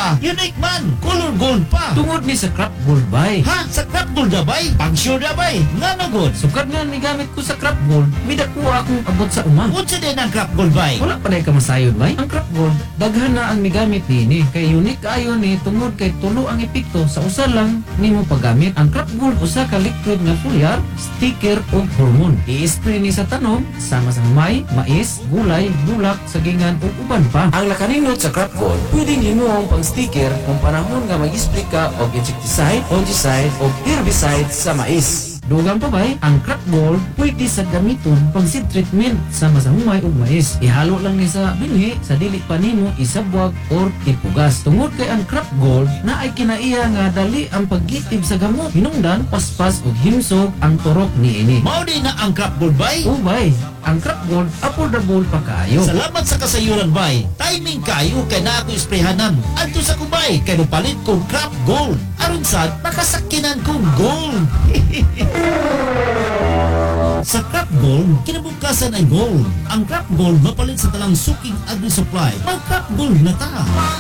Unique man. Color gold pa. Tungod ni sa crop gold bay. Ha? Sa crop gold na bay? Pang sure na bay? Nga na good. Sukad nga ni gamit ko sa crop gold, midakuha akong abot sa uma. Unsa din ang crop gold bay? Wala pa na kamasayod bay. Ang crop gold, daghan na ang migamit ni. Kay unique ayo ni tungod kay tulo ang epekto sa usa lang nimo paggamit. Ang crop gold usa ka liquid nga foliar, sticker o hormone. I-spray ni sa tanom sama sa humay, mais, gulay, bulak, sagingan ug uban pa. Ang nakaninot sa crop gold, pwedeng himuong pang sticker kung panahon nga mag-spray ka og insecticide, fungicide o herbicide sa mais. Dugang pa bay, ang crop gold pwede sa gamiton pang seed treatment sama sa humay ug mais. Ihalo lang ni sa binhi sa dili pa nimo isabwag or ipugas. Tungod kay ang crop gold na ay kinaiya nga dali ang paggitib sa gamot. Hinungdan, paspas ug himsog ang turok niini. Mao din na ang crop gold bay? Ubay, ang crop gold affordable pa kaayo. Salamat sa kasayuran bay. Timing kayo kay na ako isprehanan. Adto sa kubay kay palit kong crop gold. Aron sad makasakinan kong gold. Sa crop gold, kinabukasan ay gold. Ang crop gold mapalit sa talang suking agri-supply. Mag crop gold na ta.